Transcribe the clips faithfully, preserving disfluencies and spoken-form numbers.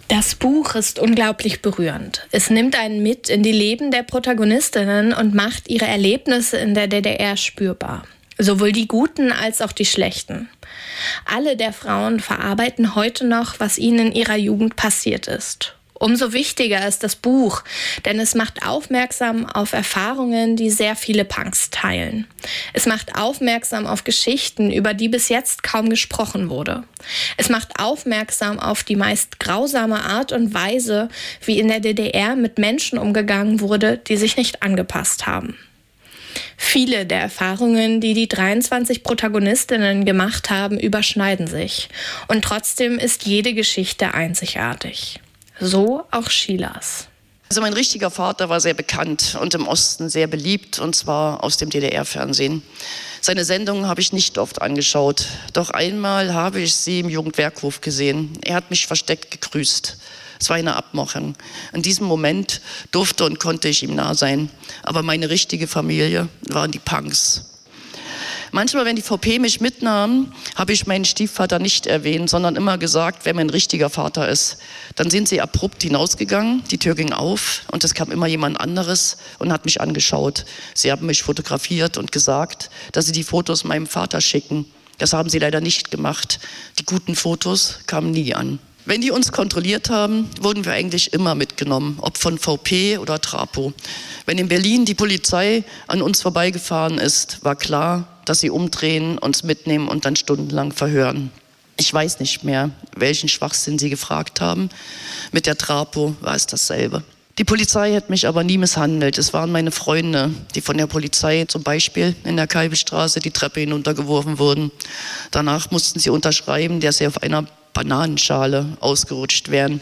Das Buch ist unglaublich berührend. Es nimmt einen mit in die Leben der Protagonistinnen und macht ihre Erlebnisse in der D D R spürbar. Sowohl die guten als auch die schlechten. Alle der Frauen verarbeiten heute noch, was ihnen in ihrer Jugend passiert ist. Umso wichtiger ist das Buch, denn es macht aufmerksam auf Erfahrungen, die sehr viele Punks teilen. Es macht aufmerksam auf Geschichten, über die bis jetzt kaum gesprochen wurde. Es macht aufmerksam auf die meist grausame Art und Weise, wie in der D D R mit Menschen umgegangen wurde, die sich nicht angepasst haben. Viele der Erfahrungen, die die dreiundzwanzig Protagonistinnen gemacht haben, überschneiden sich. Und trotzdem ist jede Geschichte einzigartig. So auch Sheilas. Also mein richtiger Vater war sehr bekannt und im Osten sehr beliebt, und zwar aus dem D D R-Fernsehen. Seine Sendungen habe ich nicht oft angeschaut, doch einmal habe ich sie im Jugendwerkhof gesehen. Er hat mich versteckt gegrüßt. Es war eine Abmachung. In diesem Moment durfte und konnte ich ihm nah sein. Aber meine richtige Familie waren die Punks. Manchmal, wenn die V P mich mitnahm, habe ich meinen Stiefvater nicht erwähnt, sondern immer gesagt, wer mein richtiger Vater ist. Dann sind sie abrupt hinausgegangen, die Tür ging auf und es kam immer jemand anderes und hat mich angeschaut. Sie haben mich fotografiert und gesagt, dass sie die Fotos meinem Vater schicken. Das haben sie leider nicht gemacht. Die guten Fotos kamen nie an. Wenn die uns kontrolliert haben, wurden wir eigentlich immer mitgenommen, ob von V P oder Trapo. Wenn in Berlin die Polizei an uns vorbeigefahren ist, war klar, dass sie umdrehen, uns mitnehmen und dann stundenlang verhören. Ich weiß nicht mehr, welchen Schwachsinn sie gefragt haben. Mit der Trapo war es dasselbe. Die Polizei hat mich aber nie misshandelt. Es waren meine Freunde, die von der Polizei zum Beispiel in der Kalbestraße die Treppe hinuntergeworfen wurden. Danach mussten sie unterschreiben, dass sie auf einer Bananenschale ausgerutscht wären.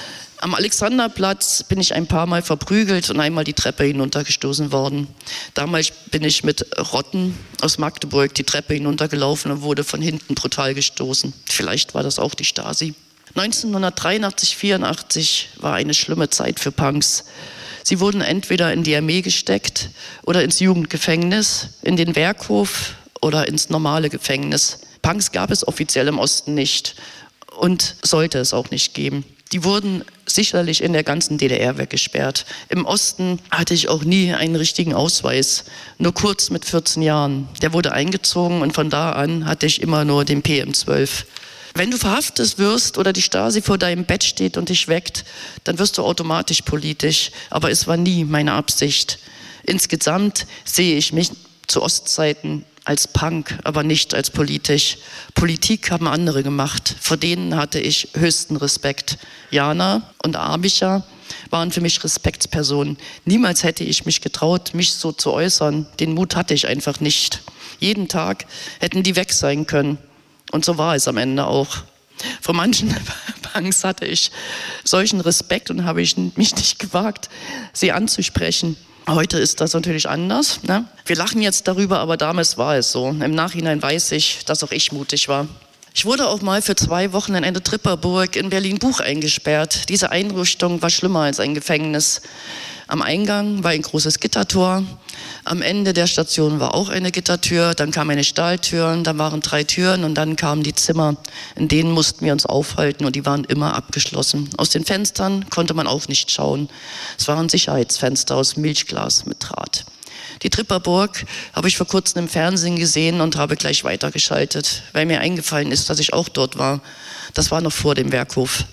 Am Alexanderplatz bin ich ein paar Mal verprügelt und einmal die Treppe hinuntergestoßen worden. Damals bin ich mit Rotten aus Magdeburg die Treppe hinuntergelaufen und wurde von hinten brutal gestoßen. Vielleicht war das auch die Stasi. neunzehnhundertdreiundachtzig, vierundachtzig war eine schlimme Zeit für Punks. Sie wurden entweder in die Armee gesteckt oder ins Jugendgefängnis, in den Werkhof oder ins normale Gefängnis. Punks gab es offiziell im Osten nicht und sollte es auch nicht geben. Die wurden sicherlich in der ganzen D D R weggesperrt. Im Osten hatte ich auch nie einen richtigen Ausweis, nur kurz mit vierzehn Jahren. Der wurde eingezogen und von da an hatte ich immer nur den P M zwölf. Wenn du verhaftet wirst oder die Stasi vor deinem Bett steht und dich weckt, dann wirst du automatisch politisch. Aber es war nie meine Absicht. Insgesamt sehe ich mich zu Ostzeiten als Punk, aber nicht als politisch. Politik haben andere gemacht. Vor denen hatte ich höchsten Respekt. Jana und Abisha waren für mich Respektspersonen. Niemals hätte ich mich getraut, mich so zu äußern. Den Mut hatte ich einfach nicht. Jeden Tag hätten die weg sein können. Und so war es am Ende auch. Vor manchen Punks hatte ich solchen Respekt und habe ich mich nicht gewagt, sie anzusprechen. Heute ist das natürlich anders, ne? Wir lachen jetzt darüber, aber damals war es so. Im Nachhinein weiß ich, dass auch ich mutig war. Ich wurde auch mal für zwei Wochen in eine Tripperburg in Berlin-Buch eingesperrt. Diese Einrichtung war schlimmer als ein Gefängnis. Am Eingang war ein großes Gittertor. Am Ende der Station war auch eine Gittertür. Dann kam eine Stahltür, dann waren drei Türen und dann kamen die Zimmer. In denen mussten wir uns aufhalten und die waren immer abgeschlossen. Aus den Fenstern konnte man auch nicht schauen. Es waren Sicherheitsfenster aus Milchglas mit Draht. Die Tripperburg habe ich vor kurzem im Fernsehen gesehen und habe gleich weitergeschaltet, weil mir eingefallen ist, dass ich auch dort war. Das war noch vor dem Werkhof.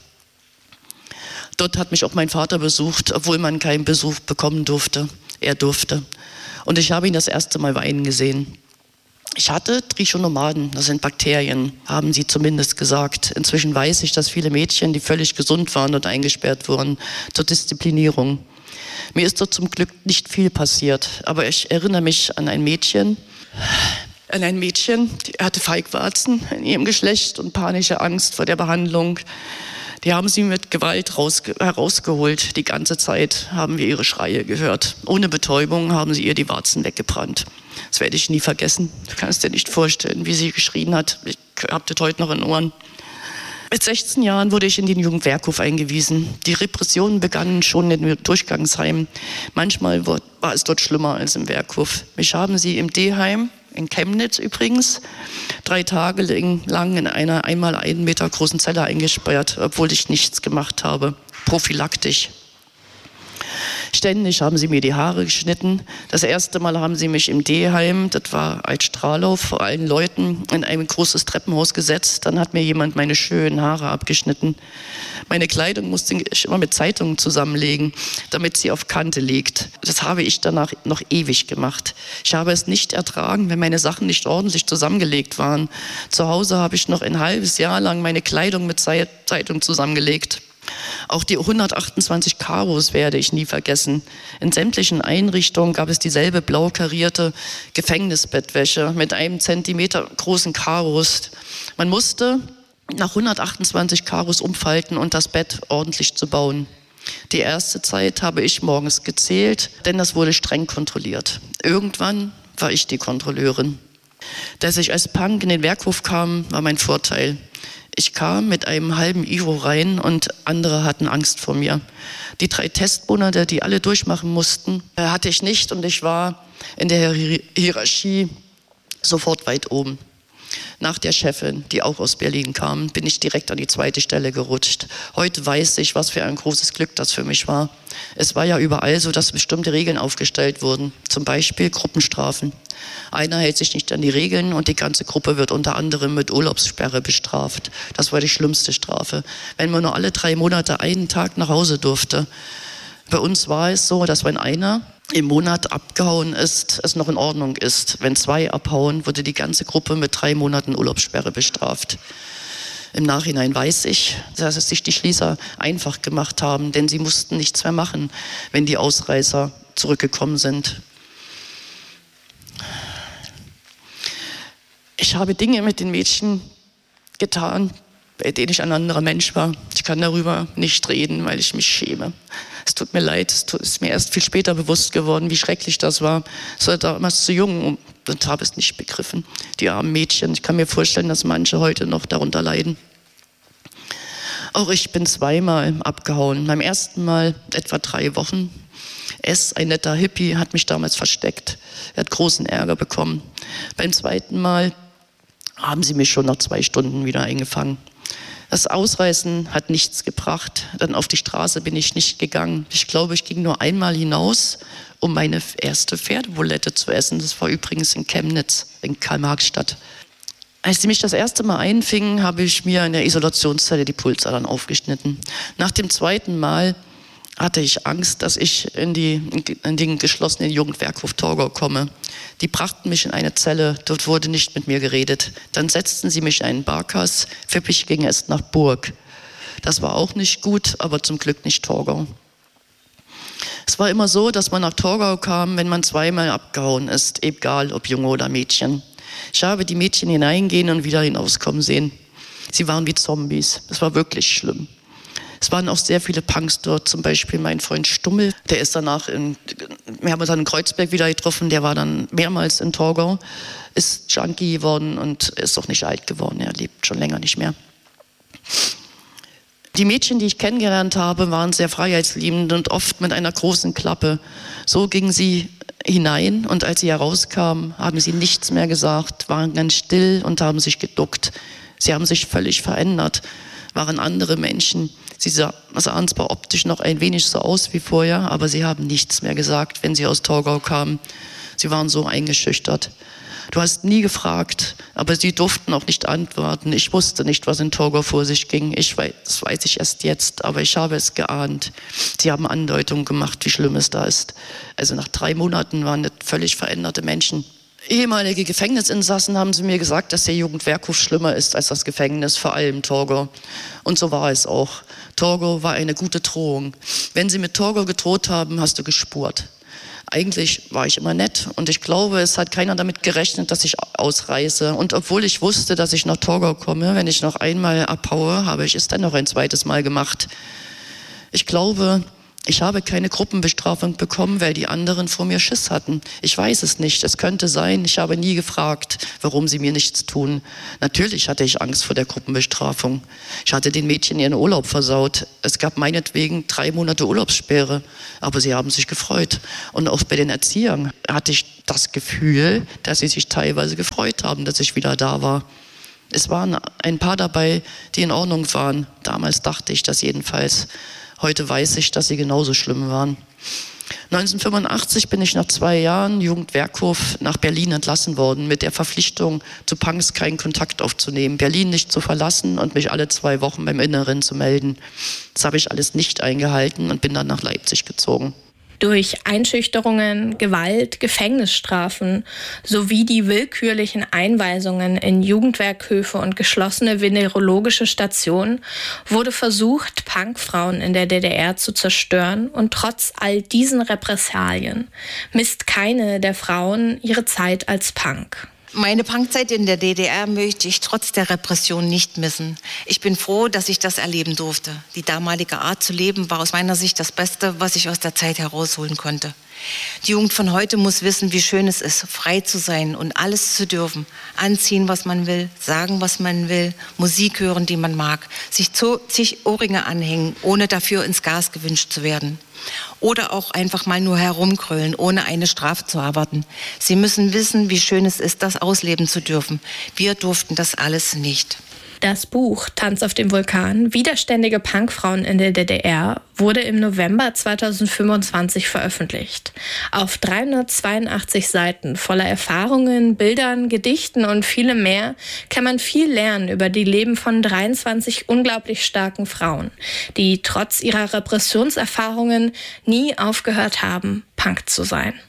Dort hat mich auch mein Vater besucht, obwohl man keinen Besuch bekommen durfte. Er durfte. Und ich habe ihn das erste Mal weinen gesehen. Ich hatte Trichonomaden, das sind Bakterien, haben sie zumindest gesagt. Inzwischen weiß ich, dass viele Mädchen, die völlig gesund waren und eingesperrt wurden, zur Disziplinierung. Mir ist dort zum Glück nicht viel passiert, aber ich erinnere mich an ein Mädchen, an ein Mädchen, die hatte Feigwarzen in ihrem Geschlecht und panische Angst vor der Behandlung. Die haben sie mit Gewalt rausge- herausgeholt. Die ganze Zeit haben wir ihre Schreie gehört. Ohne Betäubung haben sie ihr die Warzen weggebrannt. Das werde ich nie vergessen. Du kannst dir nicht vorstellen, wie sie geschrien hat. Ich habe das heute noch in den Ohren. Mit sechzehn Jahren wurde ich in den Jugendwerkhof eingewiesen. Die Repressionen begannen schon in den Durchgangsheimen. Manchmal war es dort schlimmer als im Werkhof. Mich haben sie im D-Heim in Chemnitz übrigens, drei Tage lang in einer einmal einen Meter großen Zelle eingesperrt, obwohl ich nichts gemacht habe, prophylaktisch. Ständig haben sie mir die Haare geschnitten. Das erste Mal haben sie mich im D-Heim, das war als Strahlau, vor allen Leuten in ein großes Treppenhaus gesetzt. Dann hat mir jemand meine schönen Haare abgeschnitten. Meine Kleidung musste ich immer mit Zeitungen zusammenlegen, damit sie auf Kante liegt. Das habe ich danach noch ewig gemacht. Ich habe es nicht ertragen, wenn meine Sachen nicht ordentlich zusammengelegt waren. Zu Hause habe ich noch ein halbes Jahr lang meine Kleidung mit Zeitung zusammengelegt. Auch die hundertachtundzwanzig Karos werde ich nie vergessen. In sämtlichen Einrichtungen gab es dieselbe blau karierte Gefängnisbettwäsche mit einem Zentimeter großen Karos. Man musste nach hundertachtundzwanzig Karos umfalten und das Bett ordentlich zu bauen. Die erste Zeit habe ich morgens gezählt, denn das wurde streng kontrolliert. Irgendwann war ich die Kontrolleurin. Dass ich als Punk in den Werkhof kam, war mein Vorteil. Ich kam mit einem halben Iro rein und andere hatten Angst vor mir. Die drei Testmonate, die alle durchmachen mussten, hatte ich nicht und ich war in der Hierarchie sofort weit oben. Nach der Chefin, die auch aus Berlin kam, bin ich direkt an die zweite Stelle gerutscht. Heute weiß ich, was für ein großes Glück das für mich war. Es war ja überall so, dass bestimmte Regeln aufgestellt wurden. Zum Beispiel Gruppenstrafen. Einer hält sich nicht an die Regeln und die ganze Gruppe wird unter anderem mit Urlaubssperre bestraft. Das war die schlimmste Strafe. Wenn man nur alle drei Monate einen Tag nach Hause durfte. Bei uns war es so, dass wenn einer im Monat abgehauen ist, es noch in Ordnung ist. Wenn zwei abhauen, wurde die ganze Gruppe mit drei Monaten Urlaubssperre bestraft. Im Nachhinein weiß ich, dass es sich die Schließer einfach gemacht haben, denn sie mussten nichts mehr machen, wenn die Ausreißer zurückgekommen sind. Ich habe Dinge mit den Mädchen getan, bei denen ich ein anderer Mensch war. Ich kann darüber nicht reden, weil ich mich schäme. Es tut mir leid, es ist mir erst viel später bewusst geworden, wie schrecklich das war. Ich war damals zu jung und habe es nicht begriffen. Die armen Mädchen, ich kann mir vorstellen, dass manche heute noch darunter leiden. Auch ich bin zweimal abgehauen. Beim ersten Mal etwa drei Wochen. S, ein netter Hippie, hat mich damals versteckt. Er hat großen Ärger bekommen. Beim zweiten Mal haben sie mich schon nach zwei Stunden wieder eingefangen. Das Ausreißen hat nichts gebracht. Dann auf die Straße bin ich nicht gegangen. Ich glaube, ich ging nur einmal hinaus, um meine erste Pferdebulette zu essen. Das war übrigens in Chemnitz, in Karl-Marx-Stadt. Als sie mich das erste Mal einfingen, habe ich mir in der Isolationszelle die Pulsadern aufgeschnitten. Nach dem zweiten Mal hatte ich Angst, dass ich in, die, in den geschlossenen Jugendwerkhof Torgau komme. Die brachten mich in eine Zelle, dort wurde nicht mit mir geredet. Dann setzten sie mich in einen Barkas, für mich ging es nach Burg. Das war auch nicht gut, aber zum Glück nicht Torgau. Es war immer so, dass man nach Torgau kam, wenn man zweimal abgehauen ist, egal ob Junge oder Mädchen. Ich habe die Mädchen hineingehen und wieder hinauskommen sehen. Sie waren wie Zombies, es war wirklich schlimm. Es waren auch sehr viele Punks dort, zum Beispiel mein Freund Stummel, der ist danach, in, wir haben uns dann in Kreuzberg wieder getroffen, der war dann mehrmals in Torgau, ist Junkie geworden und ist auch nicht alt geworden, er lebt schon länger nicht mehr. Die Mädchen, die ich kennengelernt habe, waren sehr freiheitsliebend und oft mit einer großen Klappe. So gingen sie hinein und als sie herauskamen, haben sie nichts mehr gesagt, waren ganz still und haben sich geduckt. Sie haben sich völlig verändert, waren andere Menschen. Sie sahen zwar optisch noch ein wenig so aus wie vorher, aber sie haben nichts mehr gesagt, wenn sie aus Torgau kamen. Sie waren so eingeschüchtert. Du hast nie gefragt, aber sie durften auch nicht antworten. Ich wusste nicht, was in Torgau vor sich ging. Ich weiß, das weiß ich erst jetzt, aber ich habe es geahnt. Sie haben Andeutungen gemacht, wie schlimm es da ist. Also nach drei Monaten waren das völlig veränderte Menschen. Ehemalige Gefängnisinsassen haben zu mir gesagt, dass der Jugendwerkhof schlimmer ist als das Gefängnis, vor allem Torgau. Und so war es auch. Torgau war eine gute Drohung. Wenn sie mit Torgau gedroht haben, hast du gespurt. Eigentlich war ich immer nett und ich glaube, es hat keiner damit gerechnet, dass ich ausreise. Und obwohl ich wusste, dass ich nach Torgau komme, wenn ich noch einmal abhaue, habe ich es dann noch ein zweites Mal gemacht. Ich glaube, Ich habe keine Gruppenbestrafung bekommen, weil die anderen vor mir Schiss hatten. Ich weiß es nicht. Es könnte sein. Ich habe nie gefragt, warum sie mir nichts tun. Natürlich hatte ich Angst vor der Gruppenbestrafung. Ich hatte den Mädchen ihren Urlaub versaut. Es gab meinetwegen drei Monate Urlaubssperre. Aber sie haben sich gefreut. Und auch bei den Erziehern hatte ich das Gefühl, dass sie sich teilweise gefreut haben, dass ich wieder da war. Es waren ein paar dabei, die in Ordnung waren. Damals dachte ich das jedenfalls. Heute weiß ich, dass sie genauso schlimm waren. neunzehnhundertfünfundachtzig bin ich nach zwei Jahren Jugendwerkhof nach Berlin entlassen worden, mit der Verpflichtung, zu Punks keinen Kontakt aufzunehmen, Berlin nicht zu verlassen und mich alle zwei Wochen beim Inneren zu melden. Das habe ich alles nicht eingehalten und bin dann nach Leipzig gezogen. Durch Einschüchterungen, Gewalt, Gefängnisstrafen sowie die willkürlichen Einweisungen in Jugendwerkhöfe und geschlossene venerologische Stationen wurde versucht, Punkfrauen in der D D R zu zerstören, und trotz all diesen Repressalien misst keine der Frauen ihre Zeit als Punk. Meine Punkzeit in der D D R möchte ich trotz der Repression nicht missen. Ich bin froh, dass ich das erleben durfte. Die damalige Art zu leben war aus meiner Sicht das Beste, was ich aus der Zeit herausholen konnte. Die Jugend von heute muss wissen, wie schön es ist, frei zu sein und alles zu dürfen. Anziehen, was man will, sagen, was man will, Musik hören, die man mag, sich zig Ohrringe anhängen, ohne dafür ins Gas gewünscht zu werden. Oder auch einfach mal nur herumkrölen, ohne eine Strafe zu erwarten. Sie müssen wissen, wie schön es ist, das ausleben zu dürfen. Wir durften das alles nicht. Das Buch Tanz auf dem Vulkan, widerständige Punkfrauen in der D D R, wurde im November zweitausendfünfundzwanzig veröffentlicht. Auf dreihundertzweiundachtzig Seiten voller Erfahrungen, Bildern, Gedichten und vielem mehr kann man viel lernen über die Leben von dreiundzwanzig unglaublich starken Frauen, die trotz ihrer Repressionserfahrungen nie aufgehört haben, Punk zu sein.